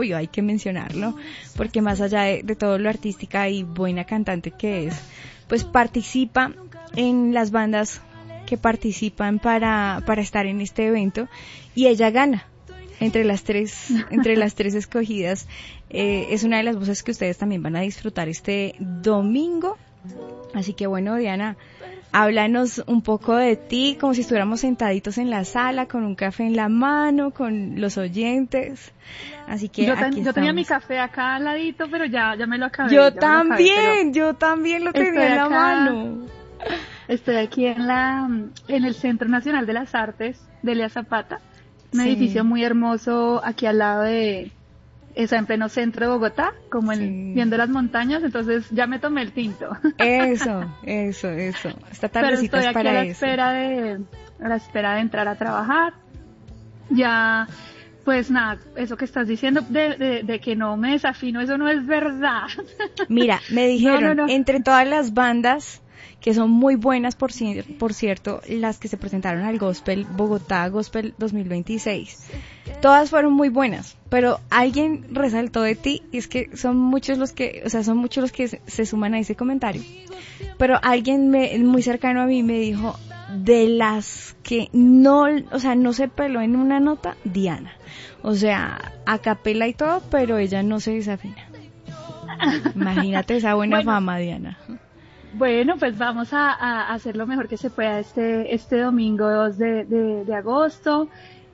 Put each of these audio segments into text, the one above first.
obvio, hay que mencionarlo, porque más allá de todo lo artística y buena cantante que es, pues participa en las bandas que participan para estar en este evento, y ella gana entre las tres escogidas. Es una de las voces que ustedes también van a disfrutar este domingo. Así que bueno, Diana, háblanos un poco de ti, como si estuviéramos sentaditos en la sala, con un café en la mano, con los oyentes. Así que yo tenía mi café acá al ladito, pero ya me lo acabé. Yo también lo tenía en la mano. Estoy aquí en el Centro Nacional de las Artes de Elia Zapata, un edificio muy hermoso aquí al lado está en pleno centro de Bogotá, como viendo las montañas, entonces ya me tomé el tinto. Eso. Esta tardecita es para eso. Pero estoy aquí a la espera de entrar a trabajar. Ya, pues nada, eso que estás diciendo de que no me desafino, eso no es verdad. Mira, me dijeron, No. entre todas las bandas que son muy buenas, por cierto, las que se presentaron al Gospel Bogotá Gospel 2026. Todas fueron muy buenas, pero alguien resaltó de ti, y es que son muchos los que se suman a ese comentario. Pero alguien muy cercano a mí me dijo, de las que no se peló en una nota, Diana. O sea, a capela y todo, pero ella no se desafina. Imagínate esa buena fama, Diana. Bueno, pues vamos a hacer lo mejor que se pueda este domingo 2 de agosto.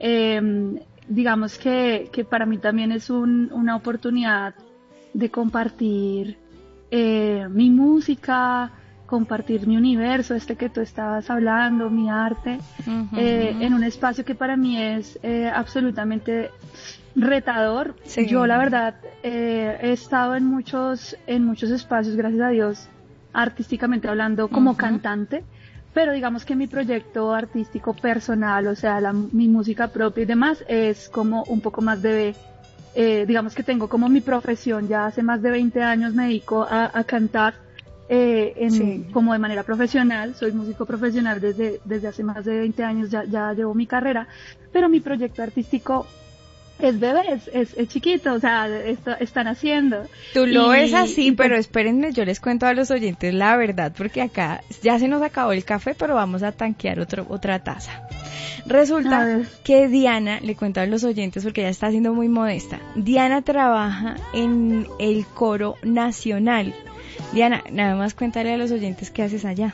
Digamos que para mí también es una oportunidad de compartir mi música, compartir mi universo, que tú estabas hablando, mi arte, en un espacio que para mí es absolutamente retador. Sí. Yo la verdad he estado en muchos espacios, gracias a Dios, artísticamente hablando, como cantante, pero digamos que mi proyecto artístico personal, o sea, mi música propia y demás, es como un poco más digamos que tengo como mi profesión, ya hace más de 20 años me dedico a cantar como de manera profesional, soy músico profesional desde hace más de 20 años, ya llevo mi carrera, pero mi proyecto artístico es bebé, es chiquito, o sea, están haciendo. Tú lo ves así, pero espérenme, yo les cuento a los oyentes la verdad, porque acá ya se nos acabó el café, pero vamos a tanquear otra taza. Resulta que Diana, le cuento a los oyentes porque ella está siendo muy modesta, Diana trabaja en el Coro Nacional. Diana, nada más cuéntale a los oyentes qué haces allá.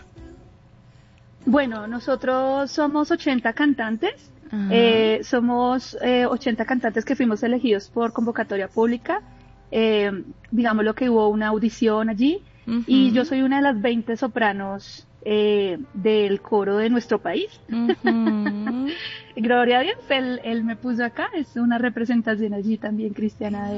Bueno, nosotros somos 80 cantantes. Somos 80 cantantes que fuimos elegidos por convocatoria pública. Digamos lo que hubo una audición allí, y yo soy una de las 20 sopranos del coro de nuestro país. Gloria a Dios, él me puso acá, es una representación allí también cristiana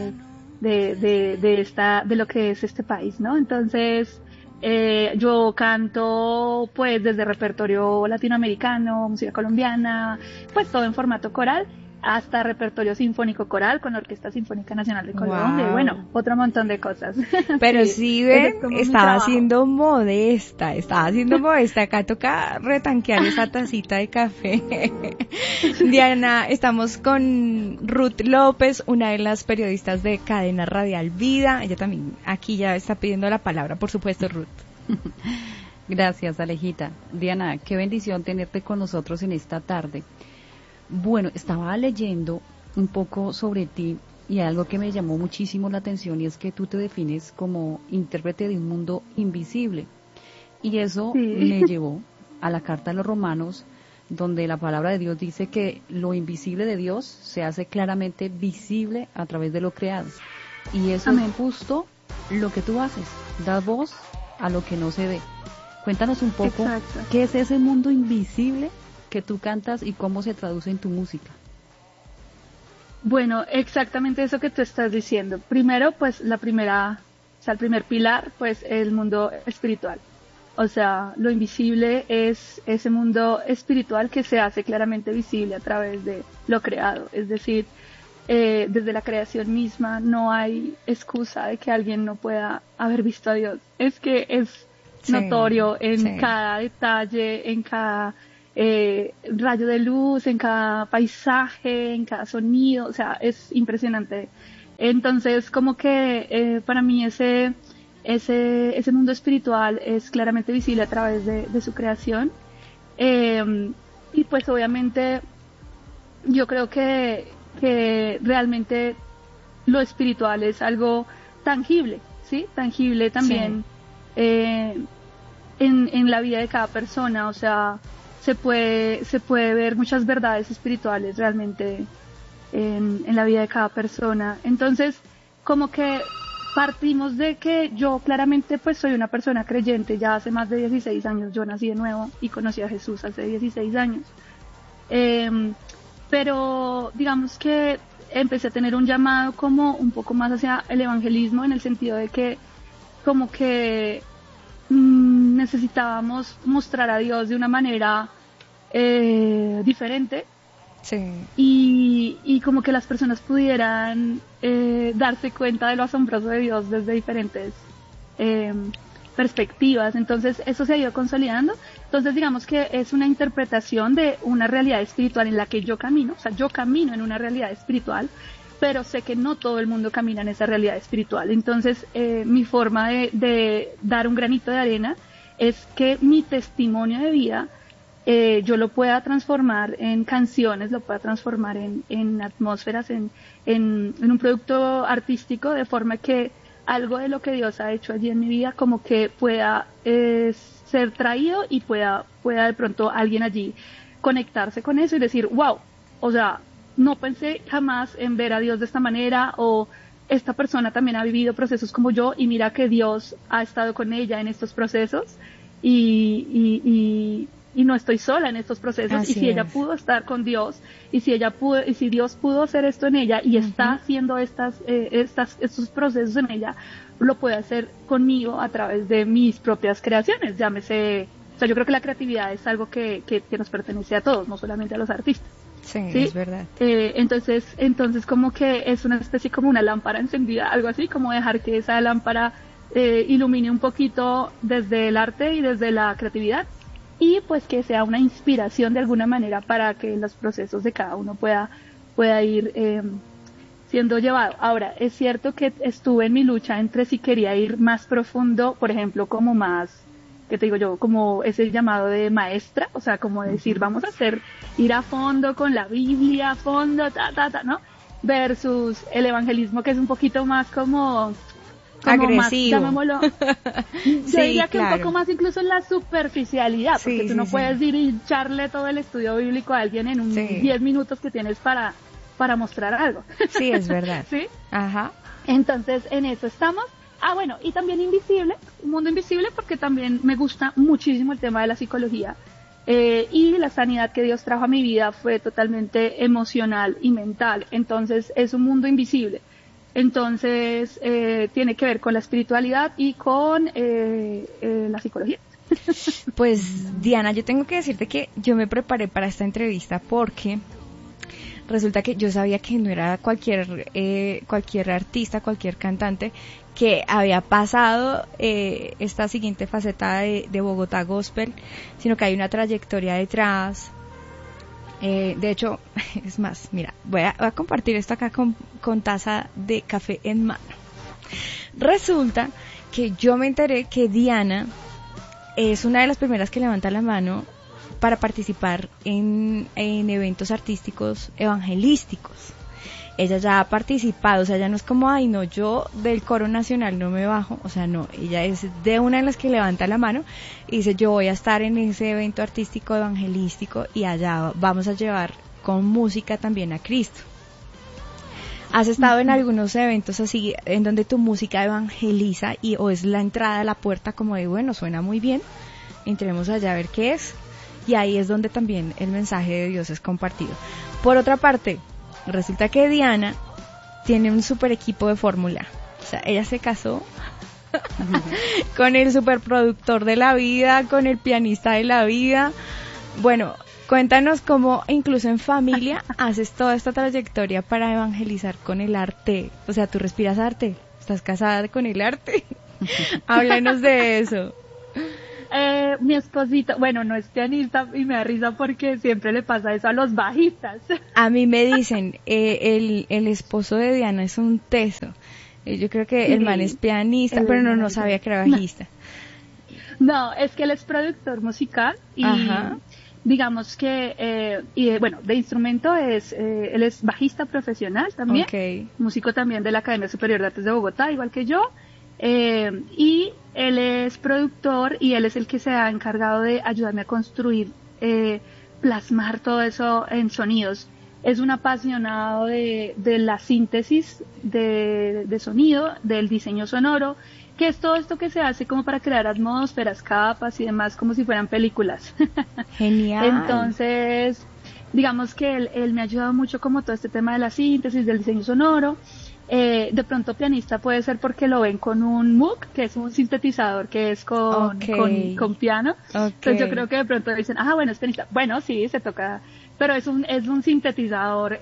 de lo que es este país, ¿no? Entonces, yo canto pues desde repertorio latinoamericano, música colombiana, pues todo en formato coral, hasta repertorio sinfónico coral con la Orquesta Sinfónica Nacional de Colombia, y bueno, otro montón de cosas. Pero sí, ven, estaba siendo modesta, acá toca retanquear esa tacita de café. Diana, estamos con Ruth López, una de las periodistas de Cadena Radial Vida, ella también aquí ya está pidiendo la palabra, por supuesto, Ruth. Gracias, Alejita. Diana, qué bendición tenerte con nosotros en esta tarde. Bueno, estaba leyendo un poco sobre ti y algo que me llamó muchísimo la atención, y es que tú te defines como intérprete de un mundo invisible. Y eso me llevó a la carta a los Romanos, donde la palabra de Dios dice que lo invisible de Dios se hace claramente visible a través de lo creado. Y eso es justo lo que tú haces, das voz a lo que no se ve. Cuéntanos un poco, ¿qué es ese mundo invisible que tú cantas y cómo se traduce en tu música? Bueno, exactamente eso que tú estás diciendo. Primero, pues el primer pilar, pues el mundo espiritual. O sea, lo invisible es ese mundo espiritual que se hace claramente visible a través de lo creado. Es decir, desde la creación misma no hay excusa de que alguien no pueda haber visto a Dios. Es que es notorio en cada detalle, en cada rayo de luz, en cada paisaje, en cada sonido, o sea, es impresionante Entonces, como que para mí ese mundo espiritual es claramente visible a través de su creación. Y pues obviamente yo creo que realmente lo espiritual es algo tangible, ¿sí? Tangible también en la vida de cada persona, o sea, se puede ver muchas verdades espirituales realmente en la vida de cada persona. Entonces, como que partimos de que yo claramente pues soy una persona creyente, ya hace más de 16 años, yo nací de nuevo y conocí a Jesús hace 16 años. Pero digamos que empecé a tener un llamado como un poco más hacia el evangelismo, en el sentido de que como que necesitábamos mostrar a Dios de una manera diferente. Sí. Y como que las personas pudieran darse cuenta de lo asombroso de Dios desde diferentes perspectivas. Entonces eso se ha ido consolidando. Entonces digamos que es una interpretación de una realidad espiritual en la que yo camino. O sea, yo camino en una realidad espiritual, pero sé que no todo el mundo camina en esa realidad espiritual. Entonces mi forma de dar un granito de arena es que mi testimonio de vida yo lo pueda transformar en canciones, lo pueda transformar en atmósferas, en un producto artístico, de forma que algo de lo que Dios ha hecho allí en mi vida como que pueda ser traído y pueda de pronto alguien allí conectarse con eso y decir, wow, o sea, no pensé jamás en ver a Dios de esta manera, o esta persona también ha vivido procesos como yo y mira que Dios ha estado con ella en estos procesos y no estoy sola en estos procesos. Así y si ella pudo estar con Dios y si Dios pudo hacer esto en ella y está haciendo estos procesos en ella, lo puede hacer conmigo a través de mis propias creaciones, llámese, o sea, yo creo que la creatividad es algo que nos pertenece a todos, no solamente a los artistas. Sí, es verdad. Entonces como que es una especie como una lámpara encendida, algo así, como dejar que esa lámpara ilumine un poquito desde el arte y desde la creatividad, y pues que sea una inspiración de alguna manera para que los procesos de cada uno pueda ir siendo llevado. Ahora, es cierto que estuve en mi lucha entre si quería ir más profundo, por ejemplo, como más, ¿qué te digo yo? Como ese llamado de maestra, o sea, como decir, vamos a ir a fondo con la Biblia, a fondo, ¿no? Versus el evangelismo, que es un poquito más como agresivo. Más, llamémoslo, yo diría que un poco más incluso en la superficialidad, porque tú no puedes ir y echarle todo el estudio bíblico a alguien en 10 minutos que tienes para mostrar algo. Sí, es verdad. ¿Sí? Ajá. Entonces, en eso estamos. Bueno, y también invisible, un mundo invisible, porque también me gusta muchísimo el tema de la psicología. Y la sanidad que Dios trajo a mi vida fue totalmente emocional y mental. Entonces, es un mundo invisible. Entonces, tiene que ver con la espiritualidad y con la psicología. Pues, Diana, yo tengo que decirte que yo me preparé para esta entrevista porque resulta que yo sabía que no era cualquier artista, cualquier cantante que había pasado esta siguiente faceta de Bogotá Gospel, sino que hay una trayectoria detrás. De hecho, es más, mira, voy a compartir esto acá con taza de café en mano. Resulta que yo me enteré que Diana es una de las primeras que levanta la mano para participar en eventos artísticos evangelísticos. Ella ya ha participado, o sea, ya no es como, ay, no, yo del coro nacional no me bajo, o sea, no, ella es de una de las que levanta la mano y dice, yo voy a estar en ese evento artístico evangelístico y allá vamos a llevar con música también a Cristo. ¿Has estado en algunos eventos así, en donde tu música evangeliza o es la entrada a la puerta como de, bueno, suena muy bien, entremos allá a ver qué es? Y ahí es donde también el mensaje de Dios es compartido. Por otra parte, resulta que Diana tiene un super equipo de fórmula. O sea, ella se casó con el superproductor de la vida, con el pianista de la vida. Bueno, cuéntanos cómo incluso en familia haces toda esta trayectoria para evangelizar con el arte. O sea, tú respiras arte, estás casada con el arte. Háblanos de eso. mi esposito, bueno, no es pianista y me da risa porque siempre le pasa eso a los bajistas. A mí me dicen, el esposo de Diana es un teso. Yo creo que el man es pianista, pero no sabía que era bajista. No, es que él es productor musical y Ajá. digamos que, de instrumento él es bajista profesional también, Okay. músico también de la Academia Superior de Artes de Bogotá, igual que yo, y él es productor y él es el que se ha encargado de ayudarme a construir, plasmar todo eso en sonidos. Es un apasionado de la síntesis de sonido, del diseño sonoro, que es todo esto que se hace como para crear atmósferas, capas y demás, como si fueran películas. Genial. Entonces, digamos que él me ha ayudado mucho como todo este tema de la síntesis, del diseño sonoro. De pronto pianista puede ser porque lo ven con un Moog, que es un sintetizador que es con piano. Okay. Entonces yo creo que de pronto dicen, bueno, es pianista. Bueno, sí, se toca, pero es un sintetizador,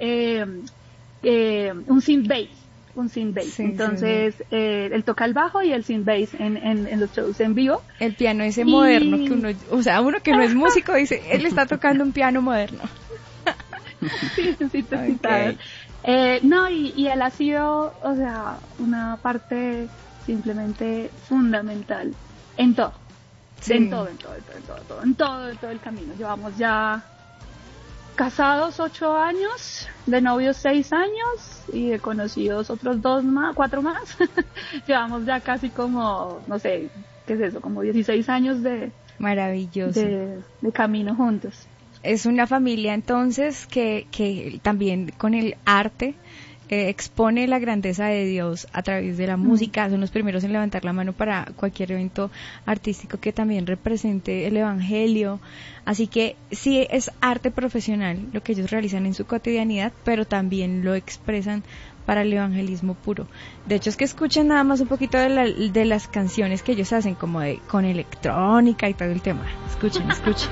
un synth bass. Sí, Entonces, sí. Él toca el bajo y el synth bass en los shows en vivo. El piano ese moderno que uno que no es músico dice, él está tocando un piano moderno. Sí, sintetizador. Okay. Y él ha sido, o sea, una parte simplemente fundamental en todo. Sí. En todo el camino. Llevamos ya casados 8 años, de novios 6 años y de conocidos otros 4 más. Llevamos ya casi como, no sé, ¿qué es eso? Como 16 años Maravilloso. de camino juntos. Es una familia entonces que también con el arte expone la grandeza de Dios a través de la música. Son los primeros en levantar la mano para cualquier evento artístico que también represente el evangelio. Así que sí es arte profesional lo que ellos realizan en su cotidianidad, pero también lo expresan para el evangelismo puro. De hecho es que escuchan nada más un poquito de las canciones que ellos hacen como con electrónica y todo el tema. Escuchen. Sí.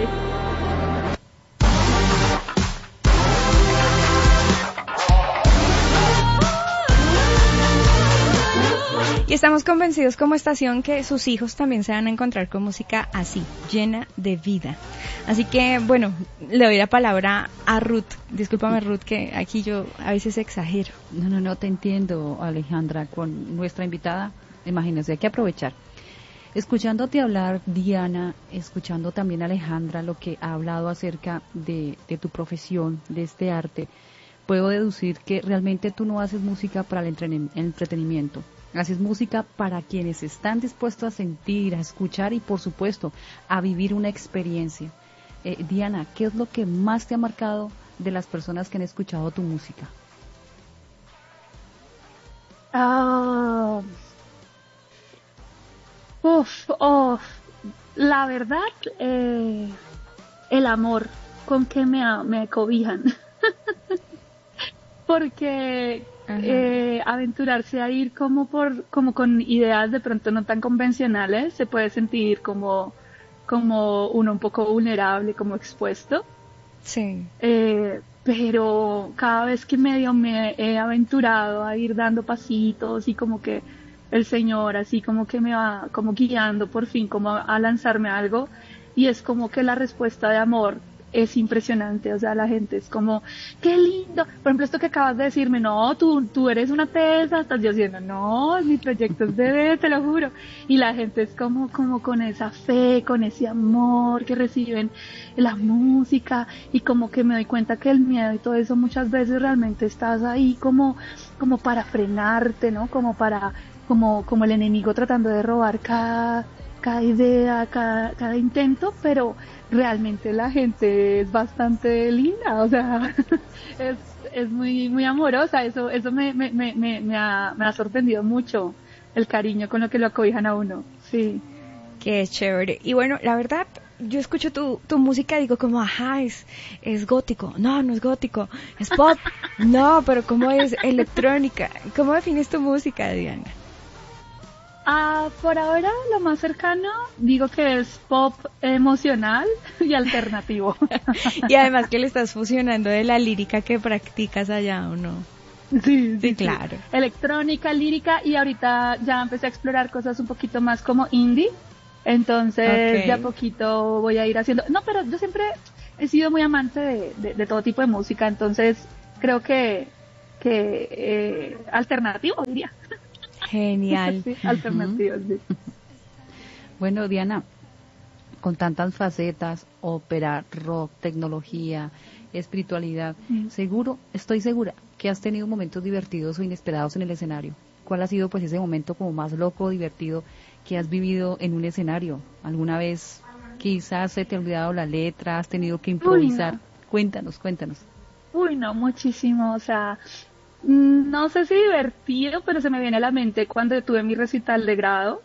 Y estamos convencidos como estación que sus hijos también se van a encontrar con música así, llena de vida. Así que, bueno, le doy la palabra a Ruth. Discúlpame, Ruth, que aquí yo a veces exagero. No, te entiendo, Alejandra, con nuestra invitada. Imagínense, hay que aprovechar. Escuchándote hablar, Diana, escuchando también a Alejandra lo que ha hablado acerca de tu profesión, de este arte, puedo deducir que realmente tú no haces música para el entretenimiento. Haces música para quienes están dispuestos a sentir, a escuchar y, por supuesto, a vivir una experiencia. Diana, ¿qué es lo que más te ha marcado de las personas que han escuchado tu música? La verdad, el amor con que me cobijan. Porque aventurarse a ir como con ideas de pronto no tan convencionales, se puede sentir como uno un poco vulnerable, como expuesto. Sí. Pero cada vez que me he aventurado a ir dando pasitos y como que el Señor así como que me va como guiando por fin como a lanzarme a algo, y es como que la respuesta de amor es impresionante. O sea, la gente es como, qué lindo. Por ejemplo, esto que acabas de decirme, no, tú eres una tesa, estás yo diciendo, no, mi proyecto es bebé, te lo juro. Y la gente es como con esa fe, con ese amor que reciben la música, y como que me doy cuenta que el miedo y todo eso muchas veces realmente estás ahí como para frenarte, ¿no? Como el enemigo tratando de robar cada idea, cada intento, pero realmente la gente es bastante linda, o sea, es muy muy amorosa. Eso me ha sorprendido mucho, el cariño con lo que lo acobijan a uno. Sí. Qué chévere. Y bueno, la verdad, yo escucho tu música y digo como, ajá, es gótico. No es gótico. Es pop. No, pero ¿cómo es electrónica? ¿Cómo defines tu música, Diana? Por ahora lo más cercano digo que es pop emocional y alternativo. Y además que le estás fusionando de la lírica que practicas allá, ¿o no? Sí, claro. Electrónica, lírica, y ahorita ya empecé a explorar cosas un poquito más como indie. Entonces, de a poquito voy a ir haciendo. No, pero yo siempre he sido muy amante de todo tipo de música, entonces creo que alternativo, diría. Genial. Sí, alternativo, sí. Bueno, Diana, con tantas facetas, ópera, rock, tecnología, espiritualidad, estoy segura que has tenido momentos divertidos o inesperados en el escenario. ¿Cuál ha sido pues ese momento como más loco, divertido que has vivido en un escenario? ¿Alguna vez quizás se te ha olvidado la letra, has tenido que improvisar? No. Cuéntanos. Uy, no, muchísimo, o sea, no sé si divertido, pero se me viene a la mente cuando tuve mi recital de grado.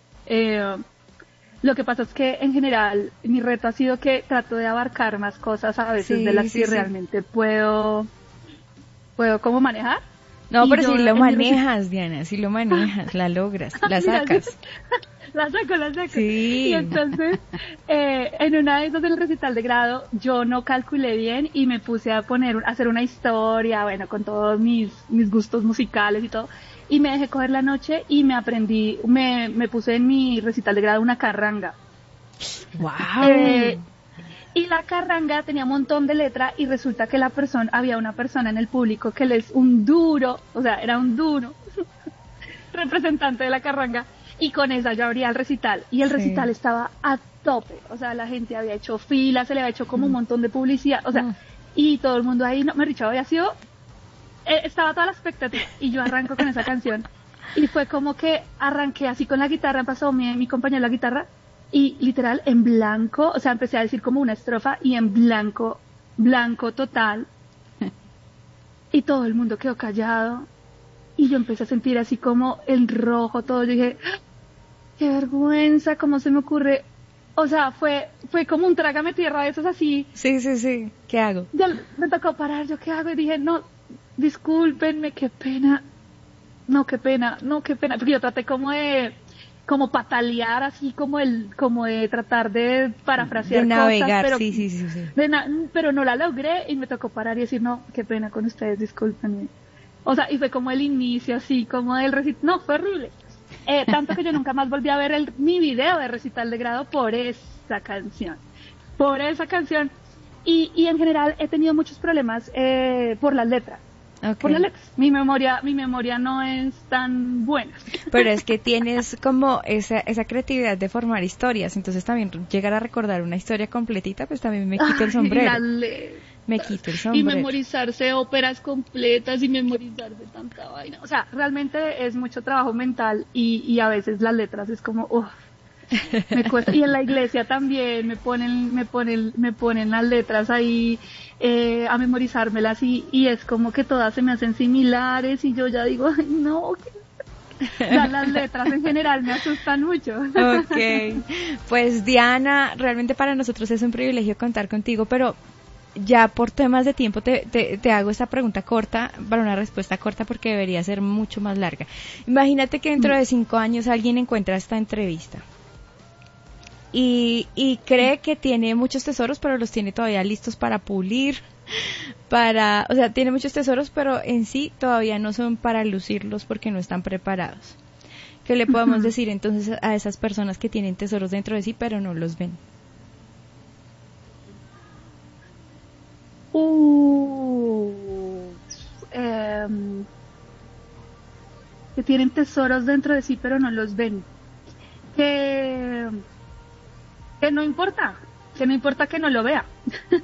Lo que pasa es que en general mi reto ha sido que trato de abarcar más cosas a veces de las que realmente puedo como manejar. No, pero si lo manejas, Diana, si lo manejas, la logras, la sacas. La saco. Sí. Y entonces, en una de esas del recital de grado, yo no calculé bien y me puse a hacer una historia, bueno, con todos mis gustos musicales y todo. Y me dejé coger la noche y me puse en mi recital de grado una carranga. ¡Wow! Y la carranga tenía un montón de letra y resulta que había una persona en el público que él es un duro, o sea, era un duro representante de la carranga, y con esa yo abría el recital, y el recital estaba a tope, o sea, la gente había hecho fila, se le había hecho como un montón de publicidad, o sea, y todo el mundo ahí, estaba toda la expectativa, y yo arranco con esa canción, y fue como que arranqué así con la guitarra, pasó mi compañero la guitarra, y literal en blanco, o sea, empecé a decir como una estrofa y en blanco total. Y todo el mundo quedó callado. Y yo empecé a sentir así como el rojo, todo. Yo dije, qué vergüenza, ¿cómo se me ocurre? O sea, fue como un trágame tierra de esos así. Sí. ¿Qué hago? Ya me tocó parar, ¿yo qué hago? Y dije, no, discúlpenme, qué pena. Porque yo traté como patalear así como de tratar de parafrasear de navegar, cosas, pero sí. Pero no la logré y me tocó parar y decir, no, qué pena con ustedes, discúlpenme. O sea, y fue como el inicio así como del recital, no, fue horrible. Tanto que yo nunca más volví a ver mi video de recital de grado por esa canción. Y en general he tenido muchos problemas por las letras. Okay. Por las letras. Mi memoria no es tan buena. Pero es que tienes como esa creatividad de formar historias, entonces también llegar a recordar una historia completita, pues también me quito el sombrero. Me quito el sombrero. Y memorizarse óperas completas y memorizarse tanta vaina. O sea, realmente es mucho trabajo mental y a veces las letras es como, me cuesta. Y en la iglesia también me ponen las letras ahí a memorizármelas y es como que todas se me hacen similares y yo ya digo, ay, no, las letras en general me asustan mucho. Ok, pues Diana, realmente para nosotros es un privilegio contar contigo, pero ya por temas de tiempo te hago esta pregunta corta, para una respuesta corta porque debería ser mucho más larga. Imagínate que dentro de 5 años alguien encuentra esta entrevista y cree que tiene muchos tesoros, pero los tiene todavía listos para pulir, o sea, tiene muchos tesoros, pero en sí todavía no son para lucirlos porque no están preparados. ¿Qué le podemos decir entonces a esas personas que tienen tesoros dentro de sí, pero no los ven? Que tienen tesoros dentro de sí, pero no los ven. Que no importa que no lo vea.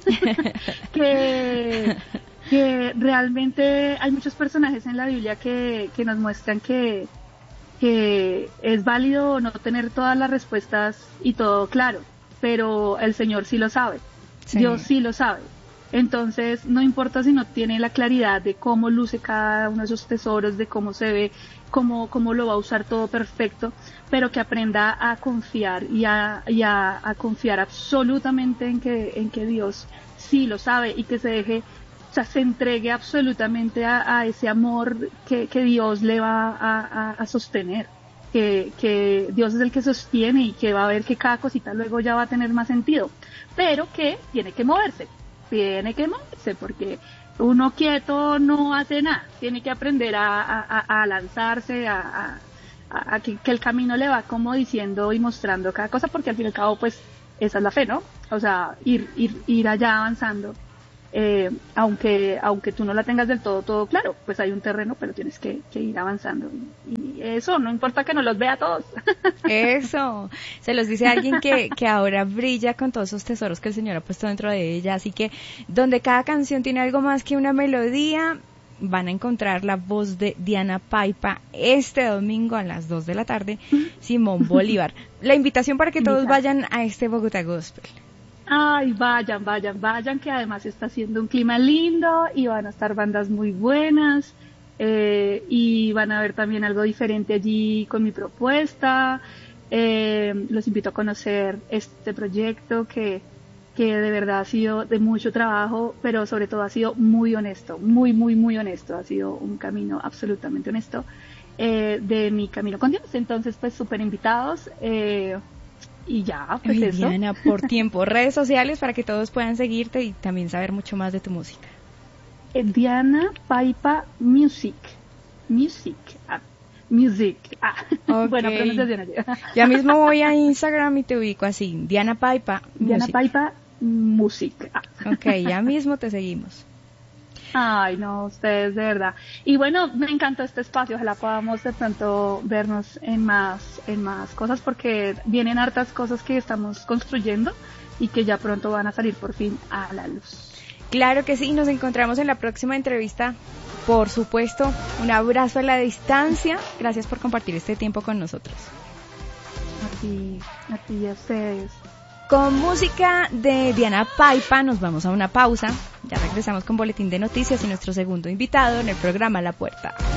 que realmente hay muchos personajes en la Biblia que nos muestran que es válido no tener todas las respuestas y todo claro, pero el Señor sí lo sabe. Sí. Dios sí lo sabe. Entonces, no importa si no tiene la claridad de cómo luce cada uno de esos tesoros, de cómo se ve, cómo lo va a usar todo perfecto, pero que aprenda a confiar y a confiar absolutamente en que Dios sí lo sabe y que se entregue absolutamente a ese amor que Dios le va a sostener, que Dios es el que sostiene y que va a ver que cada cosita luego ya va a tener más sentido, pero que tiene que moverse porque uno quieto no hace nada, tiene que aprender a lanzarse, a que el camino le va como diciendo y mostrando cada cosa, porque al fin y al cabo pues esa es la fe, ¿no? O sea, ir allá avanzando, aunque tú no la tengas del todo claro, pues hay un terreno, pero tienes que ir avanzando, y eso, no importa que no los vea a todos. Eso, se los dice alguien que ahora brilla con todos esos tesoros que el Señor ha puesto dentro de ella, así que donde cada canción tiene algo más que una melodía, van a encontrar la voz de Diana Paipa este domingo a las 2 de la tarde, Simón Bolívar. La invitación para que todos vayan a este Bogotá Gospel. Ay, vayan, que además está haciendo un clima lindo y van a estar bandas muy buenas, y van a ver también algo diferente allí con mi propuesta. Los invito a conocer este proyecto que de verdad ha sido de mucho trabajo, pero sobre todo ha sido muy honesto, muy honesto. Ha sido un camino absolutamente honesto, de mi camino con Dios. Entonces, pues, súper invitados, y ya, pues eso. Diana, por tiempo, redes sociales para que todos puedan seguirte y también saber mucho más de tu música. Diana Paipa Music. Okay. Buena pronunciación. Ya mismo voy a Instagram y te ubico así, Diana Paipa Music. Ok, ya mismo te seguimos. Ay, no, ustedes de verdad. Y bueno, me encantó este espacio, ojalá podamos de pronto vernos en más cosas, porque vienen hartas cosas que estamos construyendo y que ya pronto van a salir por fin a la luz. Claro que sí, nos encontramos en la próxima entrevista, por supuesto. Un abrazo a la distancia, gracias por compartir este tiempo con nosotros. A ti y a ustedes. Con música de Diana Paipa nos vamos a una pausa. Ya regresamos con Boletín de Noticias y nuestro segundo invitado en el programa La Puerta.